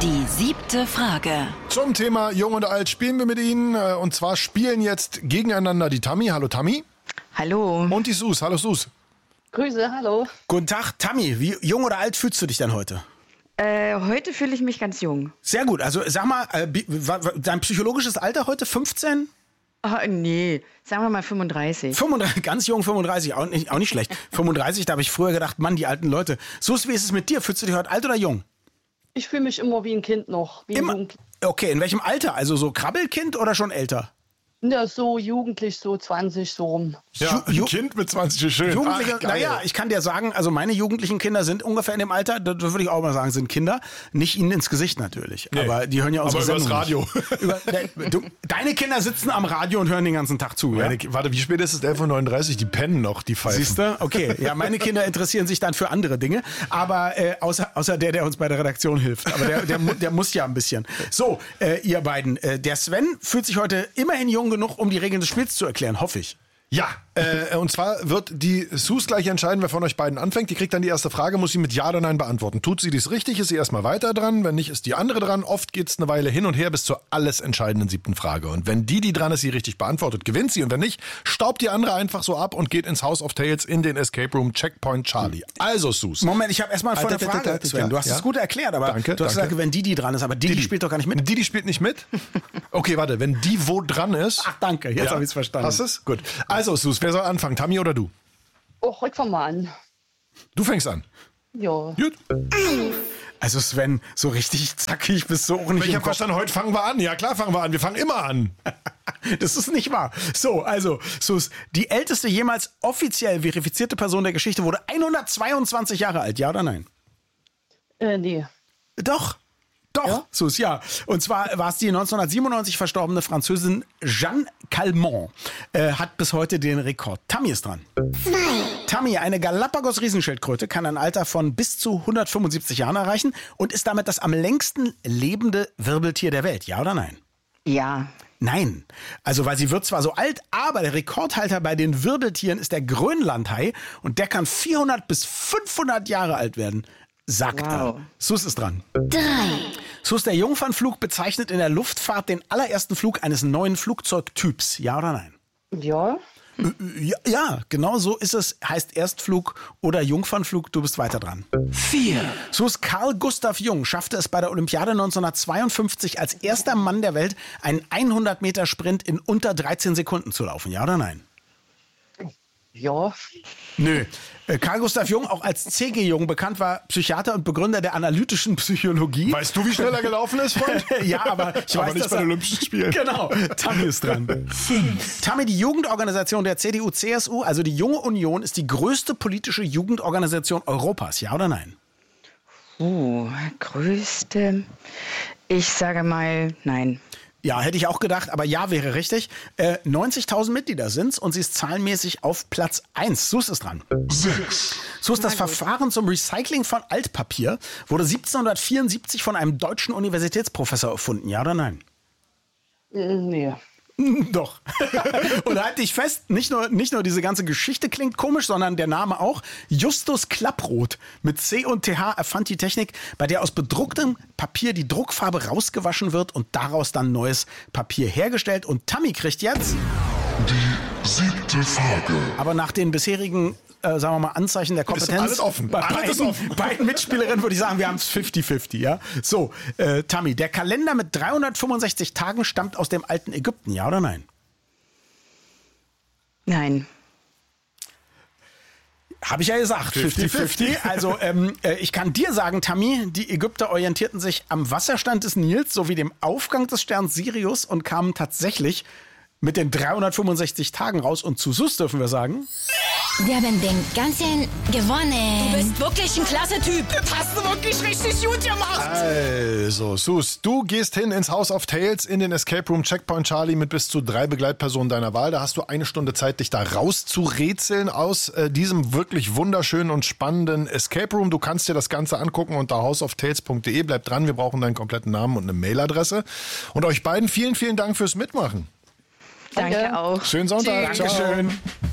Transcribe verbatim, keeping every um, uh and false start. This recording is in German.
Die siebte Frage. Zum Thema Jung und Alt spielen wir mit Ihnen. Und zwar spielen jetzt gegeneinander die Tammy. Hallo Tammy. Hallo. Und die Sus. Hallo Sus. Grüße, hallo. Guten Tag, Tammy. Wie jung oder alt fühlst du dich denn heute? Äh, heute fühle ich mich ganz jung. Sehr gut. Also sag mal, äh, dein psychologisches Alter heute fünfzehn? Ah, nee, sagen wir mal fünfunddreißig. fünfunddreißig, ganz jung, fünfunddreißig, auch nicht, auch nicht schlecht. fünfunddreißig, da habe ich früher gedacht, Mann, die alten Leute. Sus, wie ist es mit dir? Fühlst du dich heute alt oder jung? Ich fühle mich immer wie ein Kind noch. Wie Immer? Ein Okay, in welchem Alter? Also so Krabbelkind oder schon älter? Ja, so jugendlich, so zwanzig, so rum. Ja, ein Kind mit zwanzig ist schön. Jugendliche, Ach, geil. naja, ich kann dir sagen, also meine jugendlichen Kinder sind ungefähr in dem Alter, da würde ich auch mal sagen, sind Kinder. Nicht ihnen ins Gesicht natürlich, Nee, aber die hören ja unsere aber übers Sendung Radio. nicht. Über, de, du, deine Kinder sitzen am Radio und hören den ganzen Tag zu, ja? Meine, warte, wie spät ist es? elf Uhr neununddreißig, die pennen noch, die pfeifen. Siehst du? Okay, ja, meine Kinder interessieren sich dann für andere Dinge, aber äh, außer, außer der, der uns bei der Redaktion hilft. Aber der, der, der muss ja ein bisschen. So, äh, ihr beiden, äh, der Sven fühlt sich heute immerhin jung genug, um die Regeln des Spiels zu erklären, hoffe ich. Ja, äh, und zwar wird die Sus gleich entscheiden, wer von euch beiden anfängt. Die kriegt dann die erste Frage, muss sie mit Ja oder Nein beantworten. Tut sie dies richtig, ist sie erstmal weiter dran. Wenn nicht, ist die andere dran. Oft geht's eine Weile hin und her bis zur alles entscheidenden siebten Frage. Und wenn die, die dran ist, sie richtig beantwortet, gewinnt sie. Und wenn nicht, staubt die andere einfach so ab und geht ins House of Tales in den Escape Room Checkpoint Charlie. Also, Sus. Moment, ich habe erstmal vor Alter, eine Frage, Alter, Alter, Sven. Du hast ja? es gut erklärt, aber Danke, du hast danke. gesagt, wenn Didi dran ist, aber Didi, spielt doch gar nicht mit. Didi spielt nicht mit? Okay, warte, wenn die wo dran ist... Ach, danke, jetzt habe ich es verstanden. Hast es? Gut. Also, Sus, wer soll anfangen, Tammy oder du? Oh, heute fang mal an. Du fängst an. Ja. Gut. Also Sven, so richtig zackig bist du auch nicht Ich im habe Kopf. verstanden, heute fangen wir an. Ja, klar fangen wir an. Wir fangen immer an. Das ist nicht wahr. So, also, Sus, die älteste jemals offiziell verifizierte Person der Geschichte wurde hundertzweiundzwanzig Jahre alt, ja oder nein? Äh, nee. Doch. Doch, Ja? Sus, ja. Und zwar war es die neunzehnhundertsiebenundneunzig verstorbene Französin Jeanne Calment. Äh, hat bis heute den Rekord. Tammy ist dran. Tammy, eine Galapagos-Riesenschildkröte kann ein Alter von bis zu hundertfünfundsiebzig Jahren erreichen und ist damit das am längsten lebende Wirbeltier der Welt. Ja oder nein? Ja. Nein. Also, weil sie wird zwar so alt, aber der Rekordhalter bei den Wirbeltieren ist der Grönlandhai und der kann vierhundert bis fünfhundert Jahre alt werden, sagt Wow. er. Sus ist dran. Sus, der Jungfernflug bezeichnet in der Luftfahrt den allerersten Flug eines neuen Flugzeugtyps. Ja oder nein? Ja. Ja, ja, genau so ist es. Heißt Erstflug oder Jungfernflug. Du bist weiter dran. Vier. Sus, Carl Gustav Jung schaffte es bei der Olympiade neunzehnhundertzweiundfünfzig als erster Mann der Welt, einen hundert Meter Sprint in unter dreizehn Sekunden zu laufen. Ja oder nein? Ja. Nö. Äh, Carl Gustav Jung, auch als C G Jung bekannt, war Psychiater und Begründer der analytischen Psychologie. Weißt du, wie schnell er gelaufen ist, Freund? Ja, aber ich Aber weiß, nicht dass bei den er- Olympischen Spielen. Genau, Tammy ist dran. Tammy, die Jugendorganisation der C D U C S U, also die Junge Union, ist die größte politische Jugendorganisation Europas. Ja oder nein? Uh, größte. Ich sage mal nein. Ja, hätte ich auch gedacht, aber ja wäre richtig. Äh, neunzigtausend Mitglieder sind's und sie ist zahlenmäßig auf Platz eins. Sus ist dran. Sechs. Sus, das Verfahren zum Recycling von Altpapier wurde siebzehnhundertvierundsiebzig von einem deutschen Universitätsprofessor erfunden. Ja oder nein? Äh, nee. Doch. Und halt dich fest, nicht nur, nicht nur diese ganze Geschichte klingt komisch, sondern der Name auch. Justus Klapproth mit C und T H erfand die Technik, bei der aus bedrucktem Papier die Druckfarbe rausgewaschen wird und daraus dann neues Papier hergestellt. Und Tammy kriegt jetzt Die siebte Frage. aber nach den bisherigen, äh, sagen wir mal, Anzeichen der Kompetenz. alles offen. Bei Alles beiden, ist offen. beiden Mitspielerinnen würde ich sagen, wir haben es fünfzig fünfzig, ja. So, äh, Tammy, der Kalender mit dreihundertfünfundsechzig Tagen stammt aus dem alten Ägypten, ja oder nein? Nein. Habe ich ja gesagt, fünfzig fünfzig. Also ähm, äh, ich kann dir sagen, Tammy, die Ägypter orientierten sich am Wasserstand des Nils sowie dem Aufgang des Sterns Sirius und kamen tatsächlich mit den dreihundertfünfundsechzig Tagen raus. Und zu Sus dürfen wir sagen, Wir haben den ganzen gewonnen. Du bist wirklich ein klasse Typ. Das hast du wirklich richtig gut gemacht. Also, Sus, du gehst hin ins House of Tales in den Escape Room Checkpoint Charlie mit bis zu drei Begleitpersonen deiner Wahl. Da hast du eine Stunde Zeit, dich da rauszurätseln aus äh, diesem wirklich wunderschönen und spannenden Escape Room. Du kannst dir das Ganze angucken unter houseoftales punkt de. Bleib dran, wir brauchen deinen kompletten Namen und eine Mailadresse. Und euch beiden vielen, vielen Dank fürs Mitmachen. Danke auch. Schönen Sonntag. Tschüss. Ciao. Dankeschön.